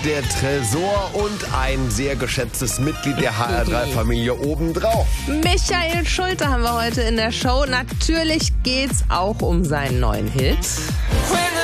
der Tresor und ein sehr geschätztes Mitglied der HR3-Familie obendrauf. Michael Schulte haben wir heute in der Show. Natürlich geht's auch um seinen neuen Hit.